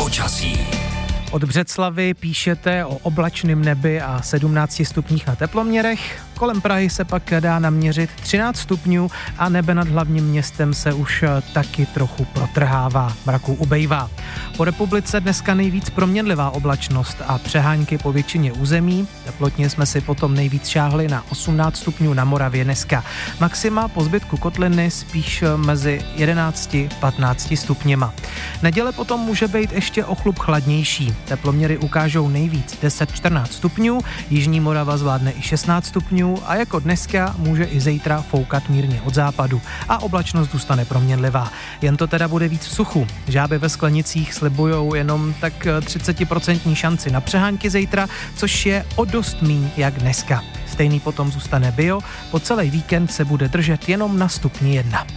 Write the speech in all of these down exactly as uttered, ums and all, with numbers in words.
počasí. Od Břeclavy píšete o oblačném nebi a sedmnácti stupních na teploměrech. Kolem Prahy se pak dá naměřit třináct stupňů a nebe nad hlavním městem se už taky trochu protrhává, mraků ubejvá. Po republice dneska nejvíc proměnlivá oblačnost a přehánky po většině území. Teplotně jsme si potom nejvíc šáhli na osmnáct stupňů na Moravě dneska. Maxima po zbytku kotliny spíš mezi jedenácti a patnácti stupněma. Neděle potom může být ještě o chlup chladnější. Teploměry ukážou nejvíc deset až čtrnáct stupňů, jižní Morava zvládne i šestnáct stupňů a jako dneska může i zítra foukat mírně od západu a oblačnost zůstane proměnlivá. Jen to teda bude víc v suchu. Žáby ve sklenicích slibujou jenom tak třicet procent šanci na přehánky zítra, což je o dost míň jak dneska. Stejný potom zůstane bio, po celý víkend se bude držet jenom na stupni jedna.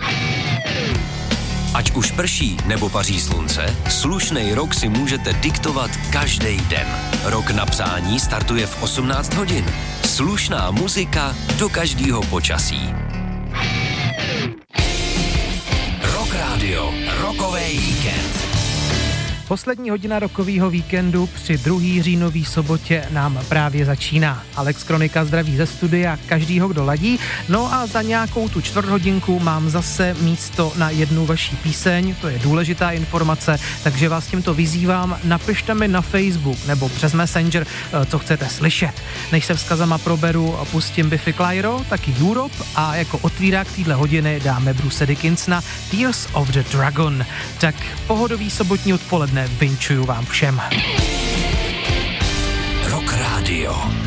Ať už prší nebo paří slunce, slušnej rok si můžete diktovat každý den. Rok na přání startuje v osmnáct hodin. Slušná muzika do každého počasí. Rock Radio, rokový víkend. Poslední hodina rokového víkendu při druhý říjnový sobotě nám právě začíná. Alex Kronika zdraví ze studia každýho, kdo ladí. No a za nějakou tu čtvrt hodinku mám zase místo na jednu vaší píseň, to je důležitá informace, takže vás tímto vyzývám, napište mi na Facebook nebo přes Messenger, co chcete slyšet. Než se vzkazama proberu, pustím Biffy Clyro, taky Europe a jako otvírák téhle hodiny dáme Bruce Dickinsona Tears of the Dragon. Tak pohodový sobotní odpoledne vinčuju vám všem. Rock Radio.